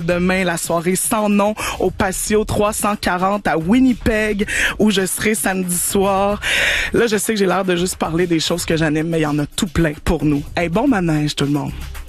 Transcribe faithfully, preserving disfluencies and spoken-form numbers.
demain, la soirée Sans Nom au Patio trois cent quarante à Winnipeg, où je serai samedi soir. Là, je sais que j'ai l'air de juste parler des choses que j'anime, mais il y en a tout plein pour nous. Hey, bon manège tout le monde.